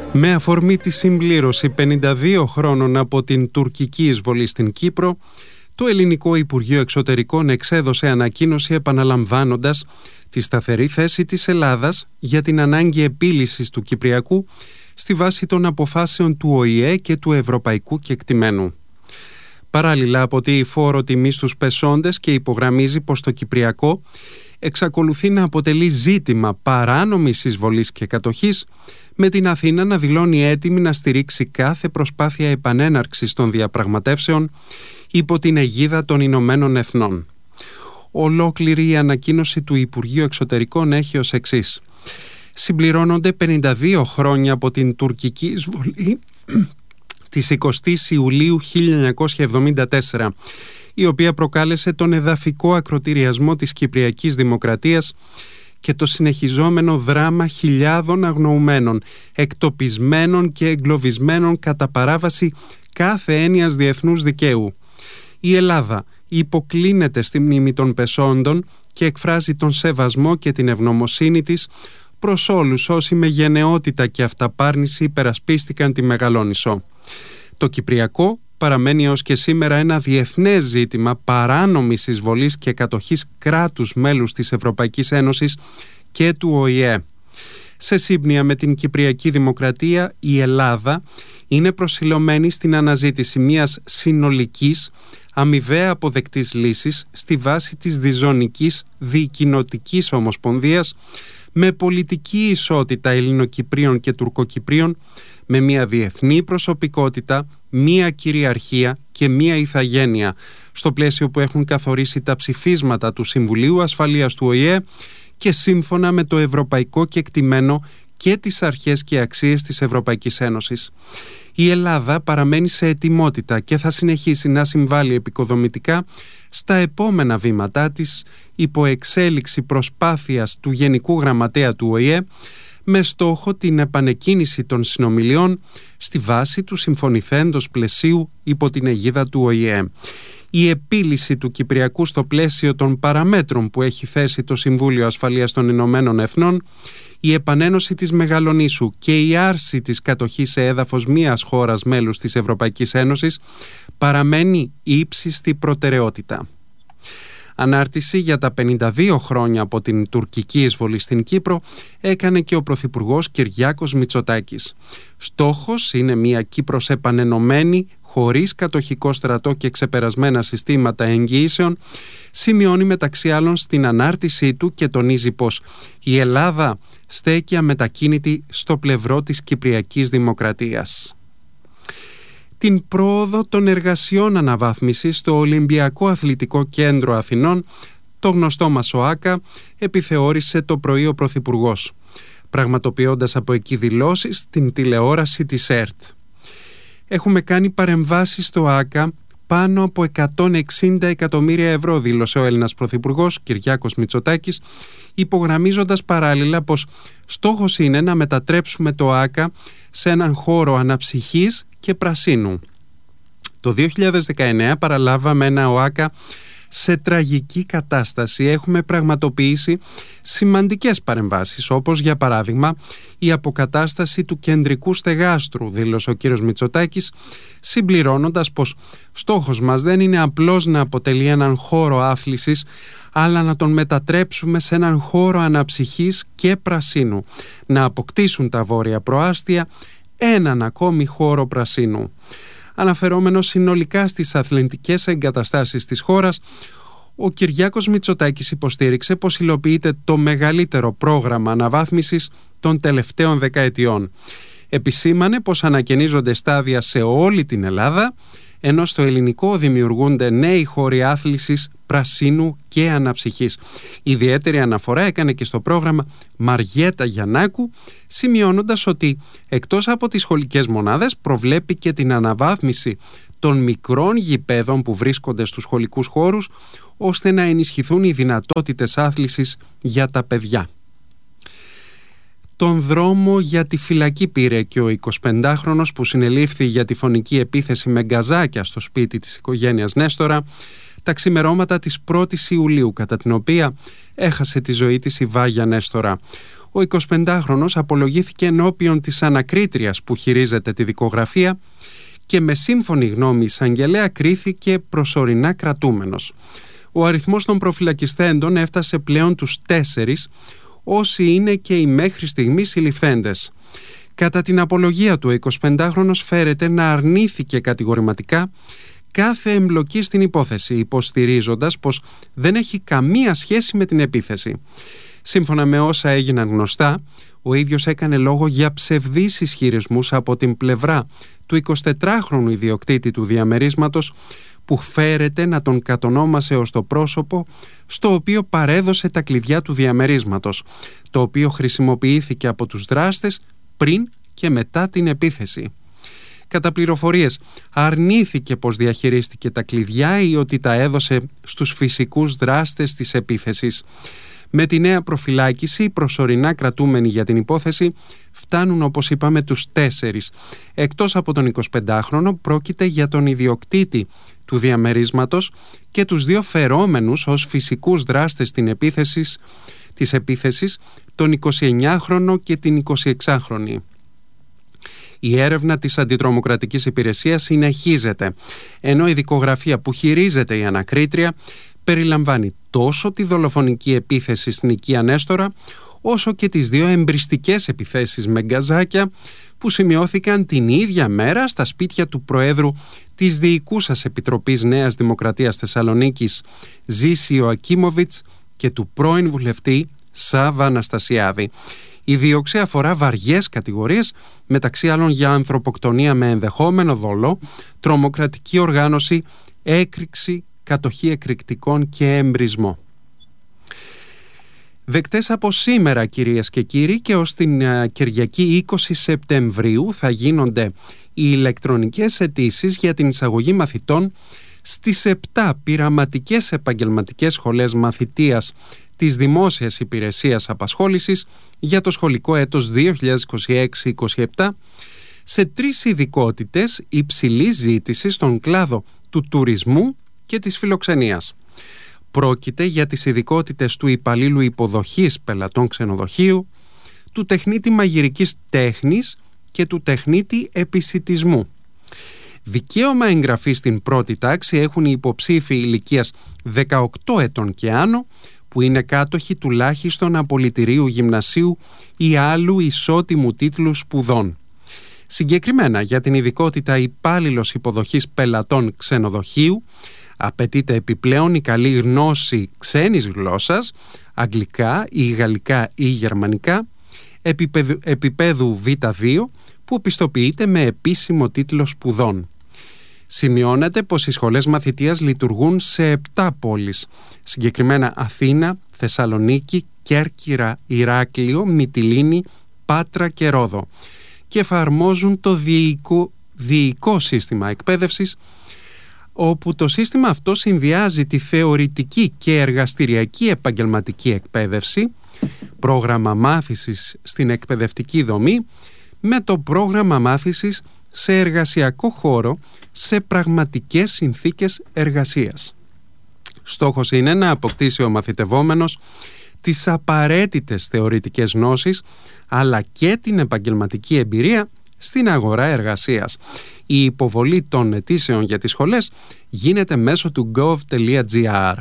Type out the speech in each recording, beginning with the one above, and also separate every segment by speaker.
Speaker 1: Με αφορμή τη συμπλήρωση 52 χρόνων από την τουρκική εισβολή στην Κύπρο, το Ελληνικό Υπουργείο Εξωτερικών εξέδωσε ανακοίνωση επαναλαμβάνοντας τη σταθερή θέση της Ελλάδας για την ανάγκη επίλυσης του Κυπριακού στη βάση των αποφάσεων του ΟΗΕ και του Ευρωπαϊκού Κεκτημένου. Παράλληλα, αποτείει φόρο τιμή στους πεσόντες και υπογραμμίζει πως το Κυπριακό εξακολουθεί να αποτελεί ζήτημα παράνομης εισβολής και κατοχής, με την Αθήνα να δηλώνει έτοιμη να στηρίξει κάθε προσπάθεια επανέναρξης των διαπραγματεύσεων υπό την αιγίδα των Ηνωμένων Εθνών. Ολόκληρη η ανακοίνωση του Υπουργείου Εξωτερικών έχει ως εξής: συμπληρώνονται 52 χρόνια από την τουρκική εισβολή της 20ης Ιουλίου 1974, η οποία προκάλεσε τον εδαφικό ακροτηριασμό της Κυπριακής Δημοκρατίας και το συνεχιζόμενο δράμα χιλιάδων αγνοουμένων, εκτοπισμένων και εγκλωβισμένων κατά παράβαση κάθε έννοιας διεθνούς δικαίου. Η Ελλάδα υποκλίνεται στη μνήμη των πεσόντων και εκφράζει τον σεβασμό και την ευγνωμοσύνη της προς όλους όσοι με γενναιότητα και αυταπάρνηση υπερασπίστηκαν τη Μεγαλόνισσο. Το Κυπριακό παραμένει έως και σήμερα ένα διεθνές ζήτημα παράνομης εισβολής και κατοχής κράτους μέλους της Ευρωπαϊκής Ένωσης και του ΟΗΕ. Σε σύμπνοια με την Κυπριακή Δημοκρατία, η Ελλάδα είναι προσιλωμένη στην αναζήτηση μιας συνολικής, αμοιβαία αποδεκτής λύσης στη βάση της διζωνικής δικοινοτικής ομοσπονδίας, με πολιτική ισότητα Ελληνοκυπρίων και Τουρκοκυπρίων, με μια διεθνή προσωπικότητα, μια κυριαρχία και μια ηθαγένεια, στο πλαίσιο που έχουν καθορίσει τα ψηφίσματα του Συμβουλίου Ασφαλείας του ΟΗΕ και σύμφωνα με το ευρωπαϊκό κεκτημένο και τις αρχές και αξίες της Ευρωπαϊκής Ένωσης. Η Ελλάδα παραμένει σε ετοιμότητα και θα συνεχίσει να συμβάλλει επικοδομητικά στα επόμενα βήματά της υπό εξέλιξη προσπάθειας του Γενικού Γραμματέα του ΟΗΕ, με στόχο την επανεκκίνηση των συνομιλιών στη βάση του συμφωνηθέντος πλαισίου υπό την αιγίδα του ΟΗΕ. Η επίλυση του Κυπριακού στο πλαίσιο των παραμέτρων που έχει θέσει το Συμβούλιο Ασφαλείας των Ηνωμένων Εθνών, η επανένωση της Μεγαλονήσου και η άρση της κατοχής σε έδαφος μίας χώρας μέλους της Ευρωπαϊκής Ένωσης παραμένει ύψιστη προτεραιότητα. Ανάρτηση για τα 52 χρόνια από την τουρκική εισβολή στην Κύπρο έκανε και ο Πρωθυπουργός Κυριάκος Μητσοτάκης. Στόχος είναι μια Κύπρος επανενωμένη, χωρίς κατοχικό στρατό και ξεπερασμένα συστήματα εγγυήσεων, σημειώνει μεταξύ άλλων στην ανάρτησή του και τονίζει πως η Ελλάδα στέκει αμετακίνητη στο πλευρό της Κυπριακής Δημοκρατίας. Την πρόοδο των εργασιών αναβάθμισης στο Ολυμπιακό Αθλητικό Κέντρο Αθηνών, το γνωστό μας ΟΑΚΑ, επιθεώρησε το πρωί ο Πρωθυπουργός, πραγματοποιώντας από εκεί δηλώσεις στην τηλεόραση της ΕΡΤ. Έχουμε κάνει παρεμβάσεις στο ΟΑΚΑ πάνω από 160 εκατομμύρια ευρώ, δήλωσε ο Έλληνας Πρωθυπουργός Κυριάκος Μητσοτάκης, υπογραμμίζοντας παράλληλα πως στόχος είναι να μετατρέψουμε το ΟΑΚΑ σε έναν χώρο αναψυχής και πρασίνου. Το 2019 παραλάβαμε ένα ΟΑΚΑ σε τραγική κατάσταση. Έχουμε πραγματοποιήσει σημαντικές παρεμβάσεις, όπως για παράδειγμα η αποκατάσταση του κεντρικού στεγάστρου, δήλωσε ο κύριος Μητσοτάκης, συμπληρώνοντας πως στόχος μας δεν είναι απλώς να αποτελεί έναν χώρο άθλησης, αλλά να τον μετατρέψουμε σε έναν χώρο αναψυχής και πρασίνου, να αποκτήσουν τα βόρεια προάστια έναν ακόμη χώρο πρασίνου. Αναφερόμενος συνολικά στις αθλητικές εγκαταστάσεις της χώρας, ο Κυριάκος Μητσοτάκης υποστήριξε πως υλοποιείται το μεγαλύτερο πρόγραμμα αναβάθμισης των τελευταίων δεκαετιών. Επισήμανε πως ανακαινίζονται στάδια σε όλη την Ελλάδα, ενώ στο ελληνικό δημιουργούνται νέοι χώροι άθλησης, πρασίνου και αναψυχής. Ιδιαίτερη αναφορά έκανε και στο πρόγραμμα Μαριέτα Γιαννάκου, σημειώνοντας ότι εκτός από τις σχολικές μονάδες προβλέπει και την αναβάθμιση των μικρών γηπέδων που βρίσκονται στους σχολικούς χώρους, ώστε να ενισχυθούν οι δυνατότητες άθλησης για τα παιδιά. Τον δρόμο για τη φυλακή πήρε και ο 25χρονος που συνελήφθη για τη φωνική επίθεση με γκαζάκια στο σπίτι της οικογένειας Νέστορα τα ξημερώματα της 1ης Ιουλίου, κατά την οποία έχασε τη ζωή της η Βάγια Νέστορα. Ο 25χρονος απολογήθηκε ενώπιον της ανακρίτριας που χειρίζεται τη δικογραφία και με σύμφωνη γνώμη εισαγγελέα κρίθηκε προσωρινά κρατούμενος. Ο αριθμός των προφυλακιστέντων έφτασε πλέον τους 4, όσοι είναι και οι μέχρι στιγμής συλληφθέντες. Κατά την απολογία του, ο 25χρονος φέρεται να αρνήθηκε κατηγορηματικά κάθε εμπλοκή στην υπόθεση, υποστηρίζοντας πως δεν έχει καμία σχέση με την επίθεση. Σύμφωνα με όσα έγιναν γνωστά, ο ίδιος έκανε λόγο για ψευδείς ισχυρισμούς από την πλευρά του 24χρονου ιδιοκτήτη του διαμερίσματος, που φέρεται να τον κατονόμασε ως το πρόσωπο στο οποίο παρέδωσε τα κλειδιά του διαμερίσματος, το οποίο χρησιμοποιήθηκε από τους δράστες πριν και μετά την επίθεση. Κατά πληροφορίες, αρνήθηκε πως διαχειρίστηκε τα κλειδιά ή ότι τα έδωσε στους φυσικούς δράστες της επίθεσης. Με τη νέα προφυλάκηση, οι προσωρινά κρατούμενοι για την υπόθεση φτάνουν, όπως είπαμε, τους 4. Εκτός από τον 25χρονο, πρόκειται για τον ιδιοκτήτη του διαμερίσματος και τους 2 φερόμενους ως φυσικούς δράστες της επίθεσης, τον 29χρονο και την 26χρονη. Η έρευνα της Αντιτρομοκρατικής Υπηρεσίας συνεχίζεται, ενώ η δικογραφία που χειρίζεται η ανακρίτρια περιλαμβάνει τόσο τη δολοφονική επίθεση στην οικία Νέστορα, όσο και τις 2 εμπριστικές επιθέσεις με γκαζάκια που σημειώθηκαν την ίδια μέρα στα σπίτια του Προέδρου της Διοικούσας Επιτροπής Νέας Δημοκρατίας Θεσσαλονίκης Ζήση Ακίμοβιτς και του πρώην βουλευτή Σάβα Αναστασιάδη. Η δίωξη αφορά βαριές κατηγορίες, μεταξύ άλλων για ανθρωποκτονία με ενδεχόμενο δόλο, τρομοκρατική οργάνωση, έκρηξη, κατοχή εκρηκτικών και εμπρισμό. Δεκτές από σήμερα, κυρίες και κύριοι, και ως την Κυριακή 20 Σεπτεμβρίου θα γίνονται οι ηλεκτρονικές αιτήσεις για την εισαγωγή μαθητών στις 7 πειραματικές επαγγελματικές σχολές μαθητείας της Δημόσιας Υπηρεσίας Απασχόλησης για το σχολικό έτος 2026-27 σε 3 ειδικότητες υψηλής ζήτησης στον κλάδο του τουρισμού και της φιλοξενίας. Πρόκειται για τις ειδικότητες του υπαλλήλου υποδοχής πελατών ξενοδοχείου, του τεχνίτη μαγειρικής τέχνης και του τεχνίτη επισιτισμού. Δικαίωμα εγγραφής στην πρώτη τάξη έχουν οι υποψήφοι ηλικίας 18 ετών και άνω, που είναι κάτοχοι τουλάχιστον απολυτηρίου γυμνασίου ή άλλου ισότιμου τίτλου σπουδών. Συγκεκριμένα για την ειδικότητα υπάλληλος υποδοχής πελατών ξενοδοχείου απαιτείται επιπλέον η καλή γνώση ξένης γλώσσας, αγγλικά ή γαλλικά ή γερμανικά, επίπεδου Β2 που πιστοποιείται με επίσημο τίτλο σπουδών. Σημειώνεται πως οι σχολές μαθητείας λειτουργούν σε 7 πόλεις, συγκεκριμένα Αθήνα, Θεσσαλονίκη, Κέρκυρα, Ηράκλειο, Μυτιλήνη, Πάτρα και Ρόδο, και εφαρμόζουν το διοικό σύστημα εκπαίδευσης, όπου το σύστημα αυτό συνδυάζει τη θεωρητική και εργαστηριακή επαγγελματική εκπαίδευση, πρόγραμμα μάθησης στην εκπαιδευτική δομή, με το πρόγραμμα μάθησης σε εργασιακό χώρο σε πραγματικές συνθήκες εργασίας. Στόχος είναι να αποκτήσει ο μαθητευόμενος τις απαραίτητες θεωρητικές γνώσεις, αλλά και την επαγγελματική εμπειρία στην αγορά εργασίας. Η υποβολή των αιτήσεων για τις σχολές γίνεται μέσω του gov.gr.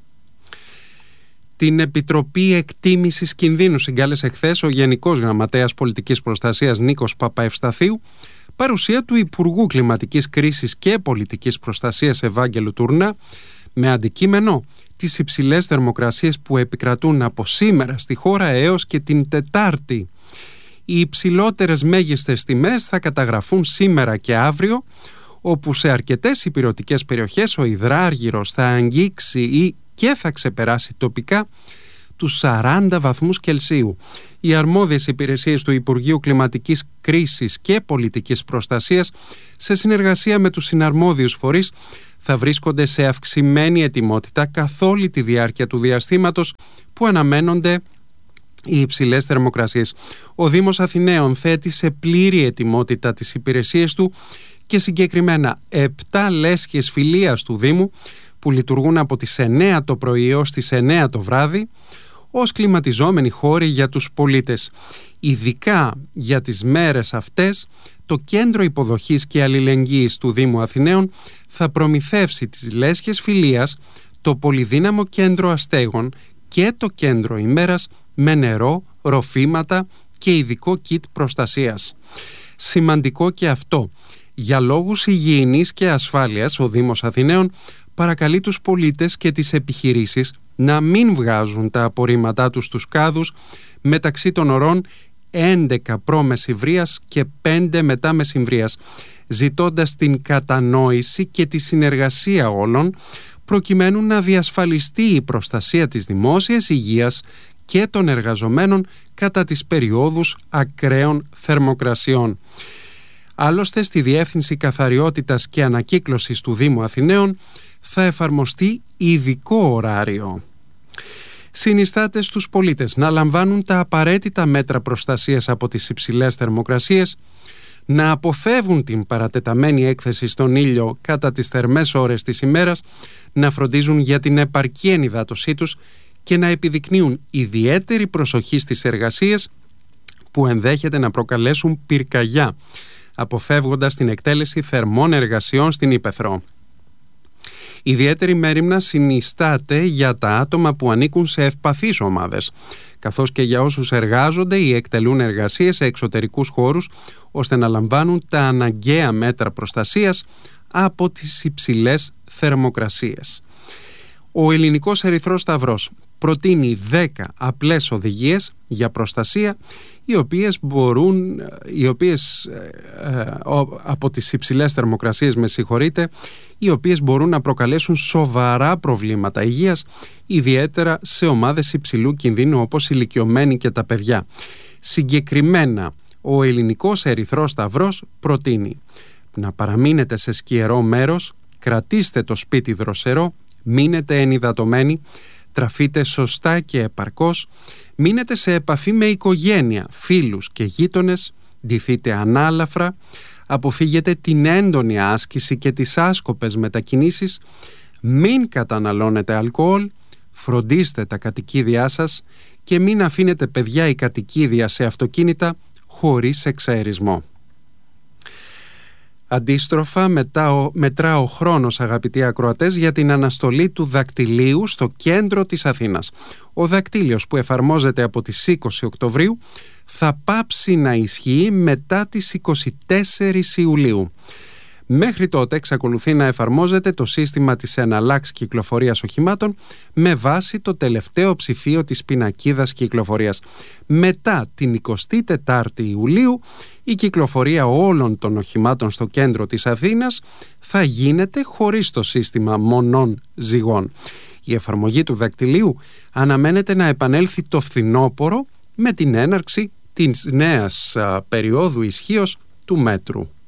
Speaker 1: Την Επιτροπή Εκτίμησης Κινδύνου συγκάλεσε χθες ο Γενικός Γραμματέας Πολιτικής Προστασίας Νίκος Παπαευσταθίου, παρουσία του Υπουργού Κλιματικής Κρίσης και Πολιτικής Προστασίας Ευάγγελου Τουρνά, με αντικείμενο τις υψηλές θερμοκρασίες που επικρατούν από σήμερα στη χώρα έως και την Τετάρτη. Οι υψηλότερες μέγιστες τιμές θα καταγραφούν σήμερα και αύριο, όπου σε αρκετές ηπειρωτικές περιοχές ο υδράργυρος θα αγγίξει ή και θα ξεπεράσει τοπικά τους 40 βαθμούς Κελσίου. Οι αρμόδιες υπηρεσίες του Υπουργείου Κλιματικής Κρίσης και Πολιτικής Προστασίας, σε συνεργασία με τους συναρμόδιους φορείς, θα βρίσκονται σε αυξημένη ετοιμότητα καθ' όλη τη διάρκεια του διαστήματος που αναμένονται οι υψηλές θερμοκρασίες. Ο Δήμος Αθηναίων θέτει σε πλήρη ετοιμότητα τις υπηρεσίες του και συγκεκριμένα 7 λέσχες φιλίας του Δήμου που λειτουργούν από τις 9 το πρωί έως τις 9 το βράδυ ως κλιματιζόμενοι χώροι για τους πολίτες. Ειδικά για τις μέρες αυτές, το Κέντρο Υποδοχής και Αλληλεγγύης του Δήμου Αθηναίων θα προμηθεύσει τις λέσχες φιλίας, το πολυδύναμο κέντρο αστέγων και το κέντρο ημέρας με νερό, ροφήματα και ειδικό κιτ προστασίας. Σημαντικό και αυτό. Για λόγους υγιεινής και ασφάλειας, ο Δήμος Αθηναίων παρακαλεί τους πολίτες και τις επιχειρήσεις να μην βγάζουν τα απορρίμματά τους στους κάδους μεταξύ των ωρών 11 π.μ. και 5 μετά μεσημβρίας, ζητώντας την κατανόηση και τη συνεργασία όλων προκειμένου να διασφαλιστεί η προστασία της δημόσιας υγείας και των εργαζομένων κατά τις περιόδους ακραίων θερμοκρασιών. Άλλωστε, στη Διεύθυνση Καθαριότητας και Ανακύκλωσης του Δήμου Αθηναίων θα εφαρμοστεί ειδικό ωράριο. Συνιστάται στους πολίτες να λαμβάνουν τα απαραίτητα μέτρα προστασίας από τις υψηλές θερμοκρασίες, να αποφεύγουν την παρατεταμένη έκθεση στον ήλιο κατά τις θερμές ώρες της ημέρας, να φροντίζουν για την επαρκή ενυδάτωσή τους και να επιδεικνύουν ιδιαίτερη προσοχή στις εργασίες που ενδέχεται να προκαλέσουν πυρκαγιά, αποφεύγοντας την εκτέλεση θερμών εργασιών στην ύπαιθρο. Ιδιαίτερη μέριμνα συνιστάται για τα άτομα που ανήκουν σε ευπαθείς ομάδες, καθώς και για όσους εργάζονται ή εκτελούν εργασίες σε εξωτερικούς χώρους, ώστε να λαμβάνουν τα αναγκαία μέτρα προστασίας από τις υψηλές θερμοκρασίες. Ο Ελληνικός Ερυθρός Σταυρός προτείνει 10 απλές οδηγίες για προστασία, οι οποίες από τις υψηλές θερμοκρασίες, οι οποίες μπορούν να προκαλέσουν σοβαρά προβλήματα υγείας, ιδιαίτερα σε ομάδες υψηλού κινδύνου όπως οι ηλικιωμένοι και τα παιδιά. Συγκεκριμένα, ο Ελληνικός Ερυθρός Σταυρός προτείνει να παραμείνετε σε σκιερό μέρος, κρατήστε το σπίτι δροσερό, μείνετε ενυδατωμένοι, τραφείτε σωστά και επαρκώς, μείνετε σε επαφή με οικογένεια, φίλους και γείτονες, ντυθείτε ανάλαφρα, αποφύγετε την έντονη άσκηση και τις άσκοπες μετακινήσεις, μην καταναλώνετε αλκοόλ, φροντίστε τα κατοικίδια σας και μην αφήνετε παιδιά ή κατοικίδια σε αυτοκίνητα χωρίς εξαερισμό. Αντίστροφα, μετρά ο χρόνος, αγαπητοί ακροατές, για την αναστολή του δακτυλίου στο κέντρο της Αθήνας. Ο δακτύλιος που εφαρμόζεται από τις 20 Οκτωβρίου θα πάψει να ισχύει μετά τις 24 Ιουλίου. Μέχρι τότε εξακολουθεί να εφαρμόζεται το σύστημα της εναλλάξ κυκλοφορίας οχημάτων με βάση το τελευταίο ψηφίο της πινακίδας κυκλοφορίας. Μετά την 24η Ιουλίου η κυκλοφορία όλων των οχημάτων στο κέντρο της Αθήνας θα γίνεται χωρίς το σύστημα μονών ζυγών. Η εφαρμογή του δακτυλίου αναμένεται να επανέλθει το φθινόπωρο με την έναρξη της νέας περίοδου ισχύως του μέτρου.